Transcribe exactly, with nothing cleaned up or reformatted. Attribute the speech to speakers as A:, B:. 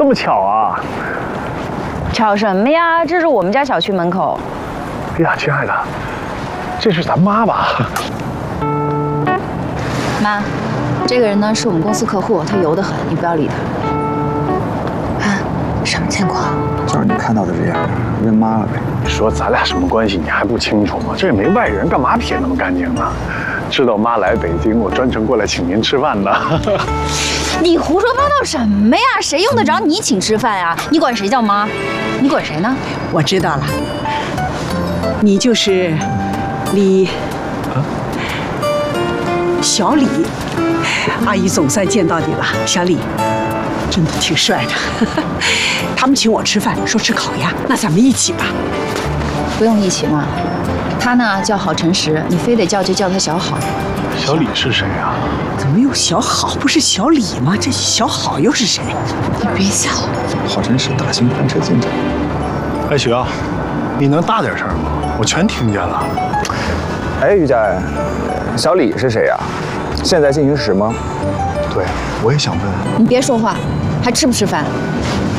A: 么巧啊？
B: 巧什么呀？这是我们家小区门口。
A: 哎呀，亲爱的，这是咱妈吧？
B: 妈，这个人呢是我们公司客户，他油得很，你不要理他。啊，什么情况？
C: 就是你看到的这样，认妈了呗。
A: 说咱俩什么关系，你还不清楚吗？这也没外人，干嘛撇那么干净呢？知道妈来北京，我专程过来请您吃饭的。
B: 你胡说八道什么呀？谁用得着你请吃饭呀？你管谁叫妈？你管谁呢？
D: 我知道了，你就是李，小李。阿姨总算见到你了，小李，真的挺帅的。他们请我吃饭，说吃烤鸭，那咱们一起吧。
B: 不用一起嘛。他呢叫郝晨实，你非得叫就叫他小郝。
A: 小李是谁啊？
D: 怎么又小郝？不是小李吗？这小郝又是谁？
B: 你别笑。
C: 郝晨实大型翻车进展。
A: 哎，雪瑶，你能大点声吗？我全听见了。
C: 哎，于佳恩，小李是谁呀？现在进行时吗？
A: 对，我也想问。
B: 你别说话，还吃不吃饭？